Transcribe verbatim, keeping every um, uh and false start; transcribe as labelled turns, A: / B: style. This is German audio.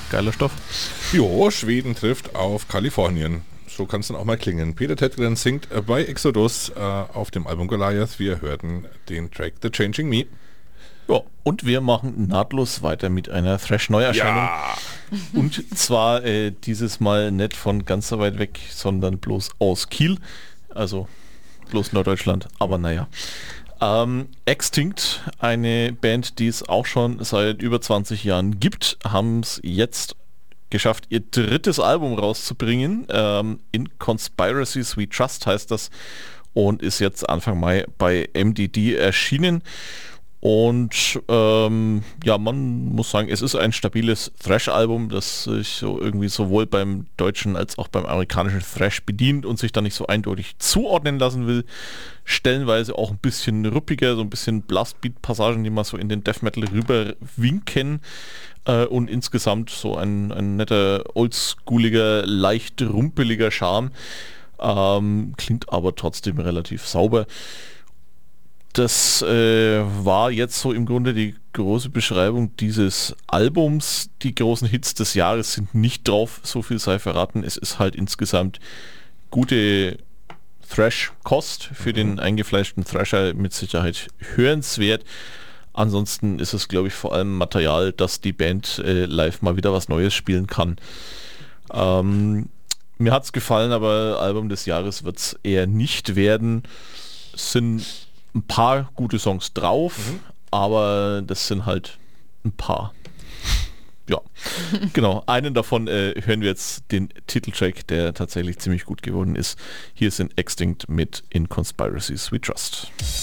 A: Geiler Stoff.
B: Jo, Schweden trifft auf Kalifornien. So kann es dann auch mal klingen. Peter Tägtgren singt bei Exodus äh, auf dem Album Goliath. Wir hörten den Track The Changing Me.
A: Ja, und wir machen nahtlos weiter mit einer Thrash-Neuerscheinung.
B: Ja.
A: Und zwar äh, dieses Mal nicht von ganz so weit weg, sondern bloß aus Kiel. Also bloß Norddeutschland, aber naja. Ähm, Extinct, eine Band, die es auch schon seit über zwanzig Jahren gibt, haben es jetzt geschafft, ihr drittes Album rauszubringen. Ähm, In Conspiracies We Trust heißt das und ist jetzt Anfang Mai bei M D D erschienen. Und ähm, ja, man muss sagen, es ist ein stabiles Thrash-Album, das sich so irgendwie sowohl beim deutschen als auch beim amerikanischen Thrash bedient und sich da nicht so eindeutig zuordnen lassen will. Stellenweise auch ein bisschen ruppiger, so ein bisschen Blastbeat-Passagen, die mal so in den Death Metal rüber winken. Äh, und insgesamt so ein, ein netter, oldschooliger, leicht rumpeliger Charme. Ähm, klingt aber trotzdem relativ sauber. Das äh, war jetzt so im Grunde die große Beschreibung dieses Albums. Die großen Hits des Jahres sind nicht drauf, so viel sei verraten. Es ist halt insgesamt gute Thrash-Kost für den eingefleischten Thrasher, mit Sicherheit hörenswert. Ansonsten ist es, glaube ich, vor allem Material, dass die Band äh, live mal wieder was Neues spielen kann. Ähm, mir hat es gefallen, aber Album des Jahres wird es eher nicht werden. Es sind ein paar gute Songs drauf, mhm. aber das sind halt ein paar. Ja, genau. Einen davon äh, hören wir jetzt, den Titeltrack, der tatsächlich ziemlich gut geworden ist. Hier sind Extinct mit In Conspiracies We Trust.